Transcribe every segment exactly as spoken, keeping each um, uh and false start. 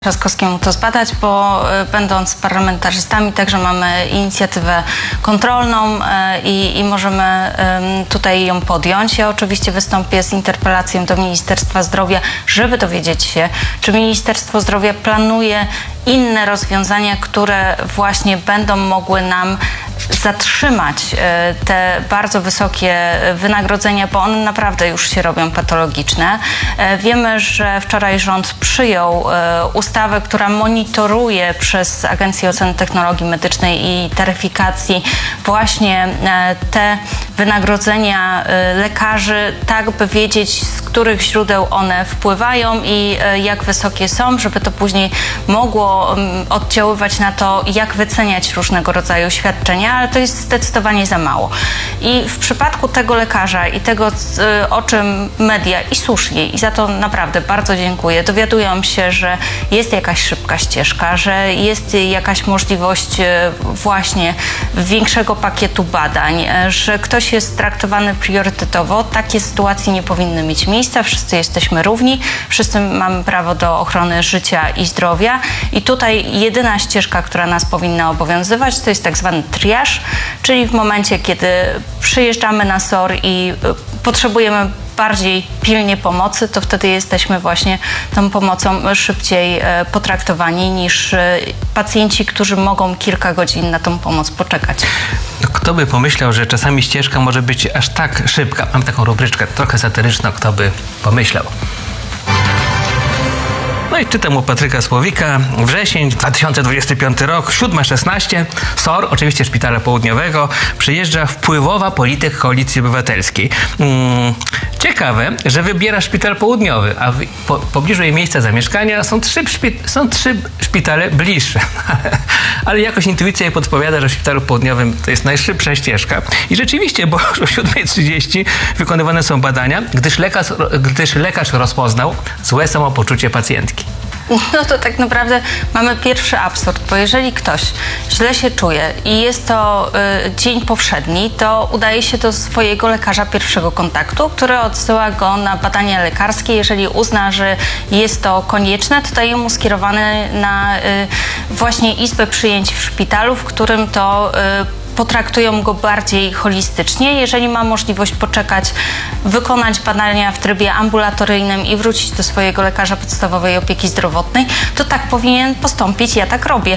Trzaskowskiemu to zbadać, bo będąc parlamentarzystami także mamy inicjatywę kontrolną i, i możemy tutaj ją podjąć. Ja oczywiście wystąpię z interpelacją do Ministerstwa Zdrowia, żeby dowiedzieć się, czy Ministerstwo Zdrowia planuje inne rozwiązania, które właśnie będą mogły nam zatrzymać te bardzo wysokie wynagrodzenia, bo one naprawdę już się robią patologiczne. Wiemy, że wczoraj rząd przyjął ustawę, która monitoruje przez Agencję Oceny Technologii Medycznej i Taryfikacji właśnie te wynagrodzenia lekarzy, tak by wiedzieć, z których źródeł one wpływają i jak wysokie są, żeby to później mogło oddziaływać na to, jak wyceniać różnego rodzaju świadczenia, ale to jest zdecydowanie za mało. I w przypadku tego lekarza i tego, o czym media, i słusznie, i za to naprawdę bardzo dziękuję, dowiadują się, że jest jakaś szybka ścieżka, że jest jakaś możliwość właśnie większego pakietu badań, że ktoś jest traktowany priorytetowo. Takie sytuacje nie powinny mieć miejsca. Wszyscy jesteśmy równi, wszyscy mamy prawo do ochrony życia i zdrowia i tutaj jedyna ścieżka, która nas powinna obowiązywać, to jest tak zwany triaż, czyli w momencie, kiedy przyjeżdżamy na S O R i potrzebujemy bardziej pilnie pomocy, to wtedy jesteśmy właśnie tą pomocą szybciej potraktowani niż pacjenci, którzy mogą kilka godzin na tą pomoc poczekać. Kto by pomyślał, że czasami ścieżka może być aż tak szybka? Mam taką rubryczkę trochę satyryczną, kto by pomyślał. No i czytam u Patryka Słowika, wrzesień dwa tysiące dwudziesty piąty rok, siódma szesnaście, S O R, oczywiście Szpitala Południowego, przyjeżdża wpływowa polityk Koalicji Obywatelskiej. Hmm, ciekawe, że wybiera Szpital Południowy, a w po, pobliżu jej miejsca zamieszkania są trzy, są trzy szpitale bliższe. Ale jakoś intuicja jej podpowiada, że w Szpitalu Południowym to jest najszybsza ścieżka. I rzeczywiście, bo o siódma trzydzieści wykonywane są badania, gdyż lekarz, gdyż lekarz rozpoznał złe samopoczucie pacjentki. No to tak naprawdę mamy pierwszy absurd, bo jeżeli ktoś źle się czuje i jest to y, dzień powszedni, to udaje się do swojego lekarza pierwszego kontaktu, który odsyła go na badania lekarskie. Jeżeli uzna, że jest to konieczne, to daje mu skierowany na y, właśnie izbę przyjęć w szpitalu, w którym to y, potraktują go bardziej holistycznie. Jeżeli ma możliwość poczekać, wykonać badania w trybie ambulatoryjnym i wrócić do swojego lekarza podstawowej opieki zdrowotnej, to tak powinien postąpić. Ja tak robię.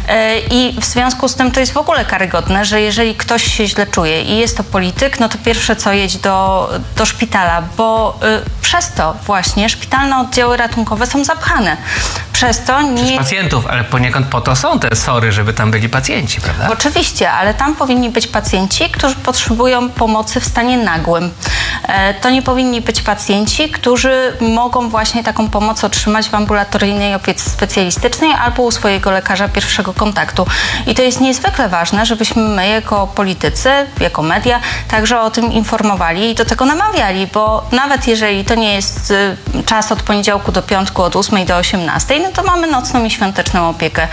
I w związku z tym to jest w ogóle karygodne, że jeżeli ktoś się źle czuje i jest to polityk, no to pierwsze co, jedź do, do szpitala, bo przez to właśnie szpitalne oddziały ratunkowe są zapchane. Przez to nie... Przez pacjentów, ale poniekąd po to są te S O R y, żeby tam byli pacjenci, prawda? Oczywiście, ale tam powinni być pacjenci, którzy potrzebują pomocy w stanie nagłym. To nie powinni być pacjenci, którzy mogą właśnie taką pomoc otrzymać w ambulatoryjnej opiece specjalistycznej albo u swojego lekarza pierwszego kontaktu. I to jest niezwykle ważne, żebyśmy my jako politycy, jako media także o tym informowali i do tego namawiali, bo nawet jeżeli to nie jest czas od poniedziałku do piątku, od ósmej do osiemnastej, no to mamy nocną i świąteczną opiekę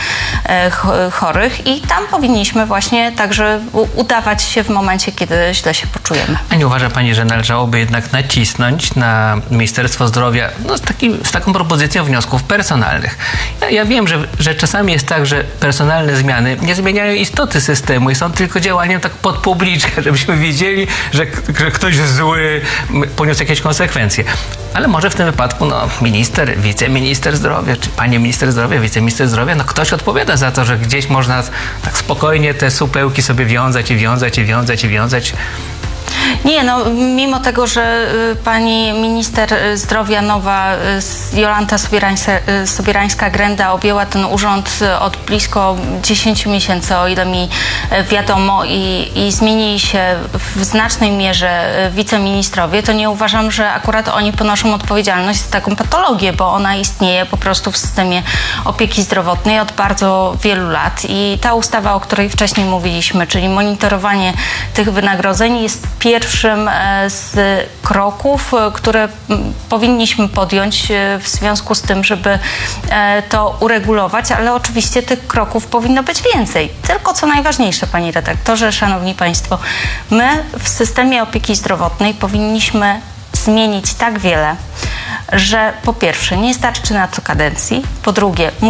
chorych i tam powinniśmy właśnie także udawać się w momencie, kiedy źle się poczujemy. A nie uważa Pani, że należałoby jednak nacisnąć na Ministerstwo Zdrowia no, z, taki, z taką propozycją wniosków personalnych? Ja, ja wiem, że, że czasami jest tak, że personalne zmiany nie zmieniają istoty systemu i są tylko działaniem tak pod publiczkę, żebyśmy wiedzieli, że, że ktoś zły poniósł jakieś konsekwencje. Ale może w tym wypadku no, minister, wiceminister zdrowia, czy pani minister zdrowia, wiceminister zdrowia, no ktoś odpowiada za to, że gdzieś można tak spokojnie te supełki sobie wiązać i wiązać i wiązać i wiązać. Nie, no mimo tego, że pani minister zdrowia nowa Jolanta Sobierańska-Grenda objęła ten urząd od blisko dziesięciu miesięcy, o ile mi wiadomo, i, i zmienili się w znacznej mierze wiceministrowie, to nie uważam, że akurat oni ponoszą odpowiedzialność za taką patologię, bo ona istnieje po prostu w systemie opieki zdrowotnej od bardzo wielu lat i ta ustawa, o której wcześniej mówiliśmy, czyli monitorowanie tych wynagrodzeń, jest pierwszym z kroków, które powinniśmy podjąć w związku z tym, żeby to uregulować, ale oczywiście tych kroków powinno być więcej. Tylko co najważniejsze, Pani redaktorze, Szanowni Państwo, my w systemie opieki zdrowotnej powinniśmy zmienić tak wiele, że po pierwsze nie starczy na to kadencji, po drugie